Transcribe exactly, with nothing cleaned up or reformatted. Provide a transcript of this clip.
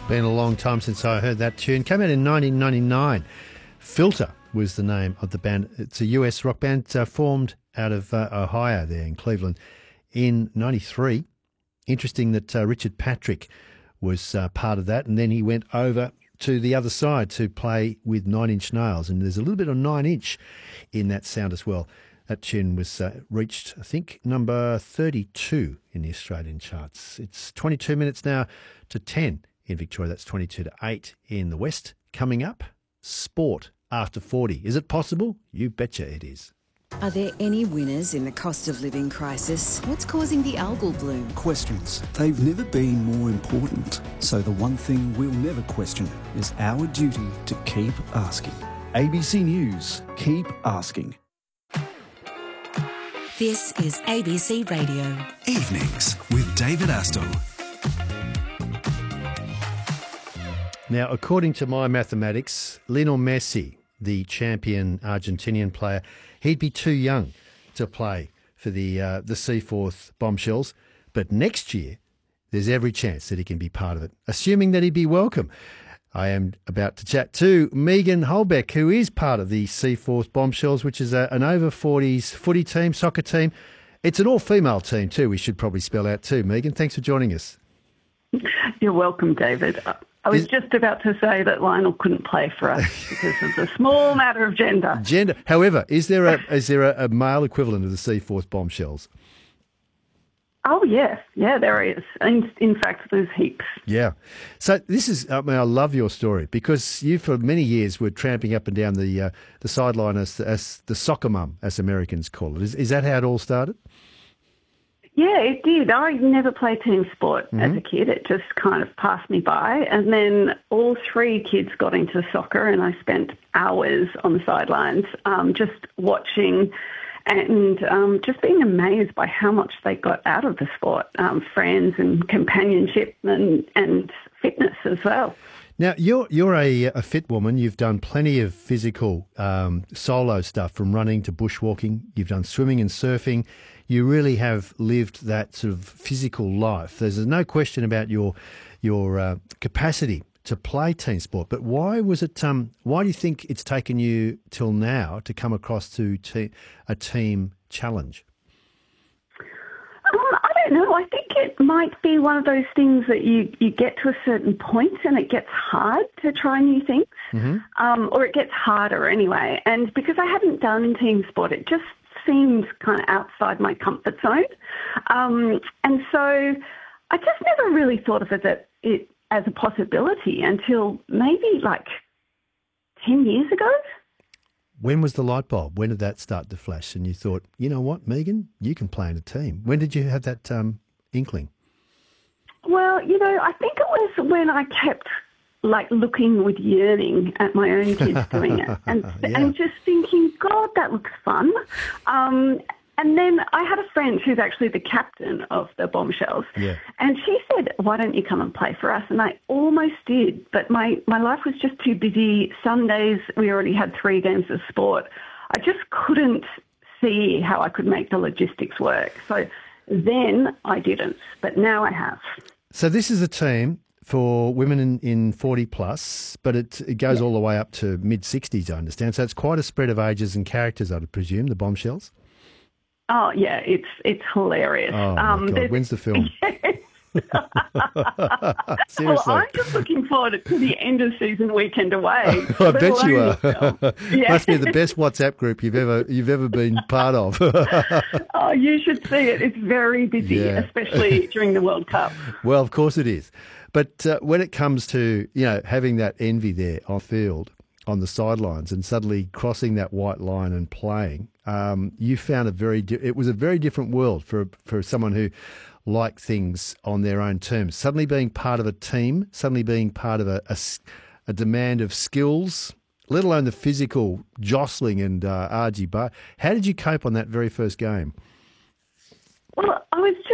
Been a long time since I heard that tune. Came out in nineteen ninety-nine. Filter was the name of the band. It's a U S rock band uh, formed out of uh, Ohio there in Cleveland in ninety-three. Interesting that uh, Richard Patrick was uh, part of that, and then he went over to the other side to play with Nine Inch Nails, and there's a little bit of Nine Inch in that sound as well. That tune was uh, reached, I think, number thirty-two in the Australian charts. It's twenty-two minutes now to ten in Victoria. That's twenty-two to eight in the West. Coming up, sport after forty. Is it possible? You betcha it is. Are there any winners in the cost of living crisis? What's causing the algal bloom? Questions. They've never been more important. So the one thing we'll never question is our duty to keep asking. A B C News. Keep asking. This is A B C Radio. Evenings with David Astle. Now, according to my mathematics, Lionel Messi, the champion Argentinian player, he'd be too young to play for the uh, the Seaforth Bombshells. But next year, there's every chance that he can be part of it, assuming that he'd be welcome. I am about to chat to Megan Holbeck, who is part of the Seaforth Bombshells, which is a, an over forties footy team, soccer team. It's an all-female team too, we should probably spell out too. Megan, thanks for joining us. You're welcome, David. I was just about to say that Lionel couldn't play for us because of the small matter of gender. Gender. However, is there a is there a, a male equivalent of the Seaforth Bombshells? Oh, yes. Yeah, there is. In, in fact, there's heaps. Yeah. So this is, I mean, I love your story because you, for many years, were tramping up and down the uh, the sideline as, as the soccer mum, as Americans call it. Is, is that how it all started? Yeah, it did. I never played team sport mm-hmm. as a kid. It just kind of passed me by. And then all three kids got into soccer and I spent hours on the sidelines um, just watching and um, just being amazed by how much they got out of the sport, um, friends and companionship and, and fitness as well. Now, you're you're a, a fit woman. You've done plenty of physical um, solo stuff, from running to bushwalking. You've done swimming and surfing. You really have lived that sort of physical life. There's no question about your your uh, capacity to play team sport. But why was it? Um, why do you think it's taken you till now to come across to te- a team challenge? Um, I don't know. I think it might be one of those things that you, you get to a certain point and it gets hard to try new things, mm-hmm. um, or it gets harder anyway. And because I hadn't done team sport, it just seemed kind of outside my comfort zone. Um, and so I just never really thought of it, that it as a possibility until maybe like ten years ago. When was the light bulb? When did that start to flash? And you thought, you know what, Megan, you can play in a team. When did you have that um, inkling? Well, you know, I think it was when I kept like looking with yearning at my own kids doing it and, yeah. and just thinking, God, that looks fun. Um, and then I had a friend who's actually the captain of the Bombshells, yeah. and she said, why don't you come and play for us? And I almost did, but my, my life was just too busy. Sundays, we already had three games of sport. I just couldn't see how I could make the logistics work. So then I didn't, but now I have. So this is a team for women in, in forty plus, but it, it goes yeah. all the way up to mid-sixties, I understand. So it's quite a spread of ages and characters, I'd presume, the Bombshells. Oh, yeah, it's it's hilarious. Oh, my um, God. When's the film? Seriously. Well, I'm just looking forward to the end of season weekend away. I bet you are. Yeah. Must be the best WhatsApp group you've ever you've ever been part of. Oh, you should see it. It's very busy, yeah. especially during the World Cup. Well, of course it is. But uh, when it comes to, you know, having that envy there on field, on the sidelines, and suddenly crossing that white line and playing, um, you found a very di- it was a very different world for for someone who liked things on their own terms. Suddenly being part of a team, suddenly being part of a, a, a demand of skills, let alone the physical jostling and uh, argy bar. How did you cope on that very first game? Well, I was just